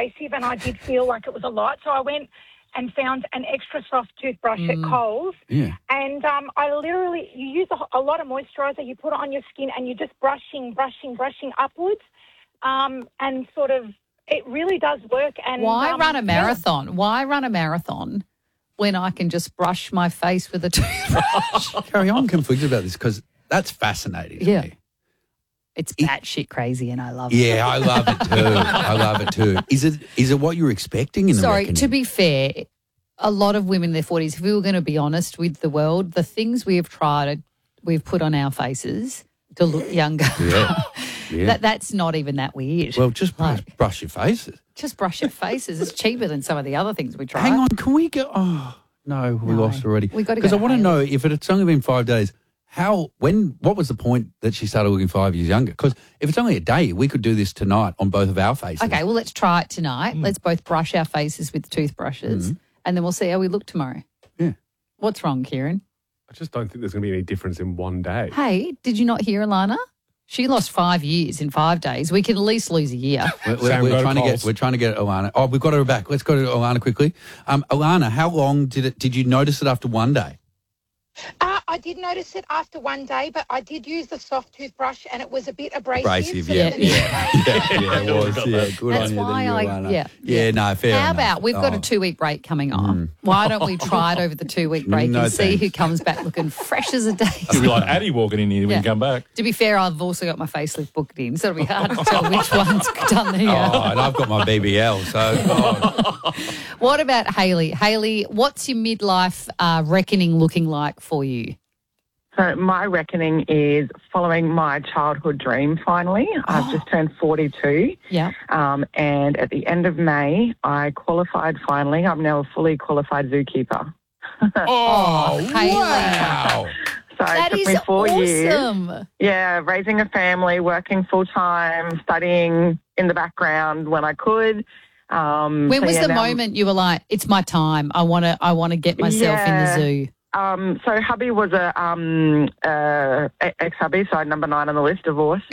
abrasive and I did feel like it was a lot. So I went and found an extra soft toothbrush at Coles. Yeah. And you use a lot of moisturiser, you put it on your skin and you're just brushing upwards. And sort of, it really does work. And Why run a marathon? Yeah. Why run a marathon when I can just brush my face with a toothbrush? Carrie, I'm conflicted about this because that's fascinating to me. It's batshit crazy and I love it. Yeah, I love it too. I love it too. Is it what you're expecting in the reckoning? To be fair, a lot of women in their 40s, if we were going to be honest with the world, the things we've put on our faces to look younger, that's not even that weird. Well, just brush your faces. Just brush your faces. It's cheaper than some of the other things we try. Hang on, can we go? Oh, no, we lost already. We got to go. Because I want to know if it's only been 5 days. What was the point that she started looking 5 years younger? Because if it's only a day, we could do this tonight on both of our faces. Okay, well, let's try it tonight. Let's both brush our faces with toothbrushes and then we'll see how we look tomorrow. Yeah. What's wrong, Kieran? I just don't think there's going to be any difference in one day. Hey, did you not hear Alana? She lost 5 years in 5 days. We can at least lose a year. We're trying to get Alana. Oh, we've got her back. Let's go to Alana quickly. Alana, how long did you notice it after one day? I did notice it after one day, but I did use the soft toothbrush and it was a bit abrasive. It was. Yeah, good That's on you. why Yeah, no, fair enough. How about we've got a 2-week break coming on? Why don't we try it over the 2-week break and see who comes back looking fresh as a daisy? It'll be like Addie walking in here when you come back. To be fair, I've also got my facelift booked in, so it'll be hard to tell which one's done the... and I've got my BBL, so... What about Hayley? Hayley, what's your midlife reckoning looking like for you? So my reckoning is following my childhood dream finally. I've just turned 42. Yeah. And at the end of May, I qualified finally. I'm now a fully qualified zookeeper. Hayley. Wow. So That it took is me 4 awesome. years. Yeah, raising a family, working full-time, studying in the background when I could. When was the moment you were like, it's my time, I want to get myself in the zoo? So hubby was ex-hubby, so number 9 on the list, divorce.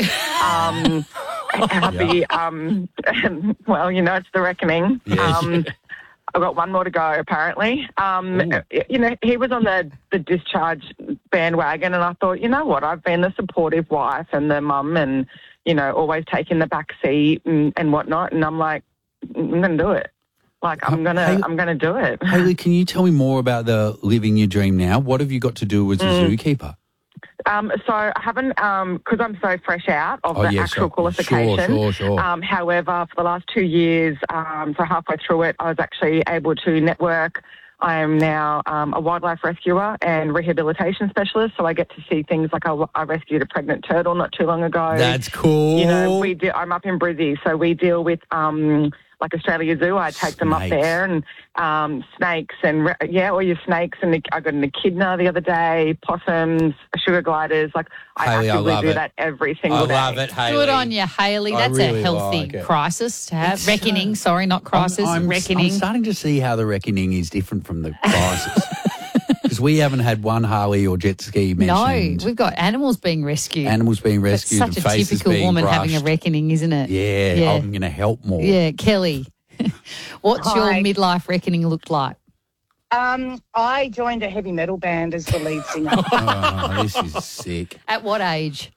Hubby, well, it's the reckoning. Yes. I've got one more to go, apparently. He was on the discharge bandwagon, and I thought, you know what, I've been the supportive wife and the mum and, always taking the back seat and whatnot, and I'm like, I'm going to do it. I'm gonna do it. Hayley, can you tell me more about the living your dream now? What have you got to do as a zookeeper? So I haven't, because I'm so fresh out of the actual qualification. Sure. However, for the last 2 years, so halfway through it, I was actually able to network. I am now a wildlife rescuer and rehabilitation specialist, so I get to see things like I rescued a pregnant turtle not too long ago. That's cool. I'm up in Brizzy, so we deal with like Australia Zoo. I take them up there and snakes and all your snakes. And I got an echidna the other day, possums, sugar gliders. Hayley, I actively do that every single day. I love it, Hayley. Good on you, Hayley. That's really a healthy crisis to have. Reckoning, sorry, not crisis, reckoning. I'm starting to see how the reckoning is different from the crisis. Because we haven't had one Harley or jet ski mentioned. No, we've got animals being rescued. Animals being rescued. That's such a typical woman having a reckoning, isn't it? Yeah. I'm going to help more. Yeah, Kelly, what's your midlife reckoning looked like? I joined a heavy metal band as the lead singer. This is sick. At what age?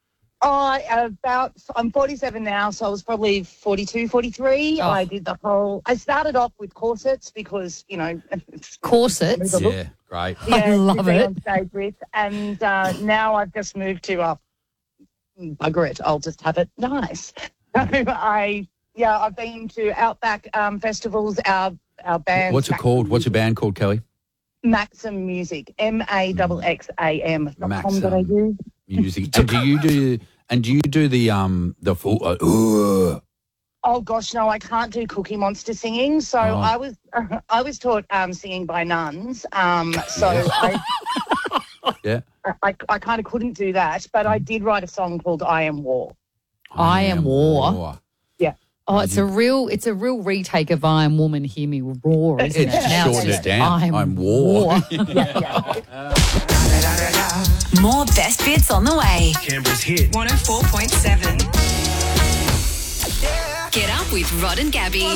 I'm 47 now, so I was probably 42, 43. Oh. I started off with corsets because, Corsets? Yeah, great. I love it. On stage with, and now I've just moved to, bugger it, I'll just have it nice. So I've been to Outback festivals, our band. What's it called? What's your band called, Kelly? Maxim Music, MAXXAM. Maxim Music. And do you do the full? Oh gosh, no, I can't do Cookie Monster singing. So I was taught singing by nuns. I kind of couldn't do that, but I did write a song called "I Am War." I Am War. Yeah. Oh, it's a real retake of I Am Woman, Hear Me Roar, isn't it? It's shortened it down. I'm War. More best bits on the way. Canberra's hit 104.7. Get up with Rod and Gabby.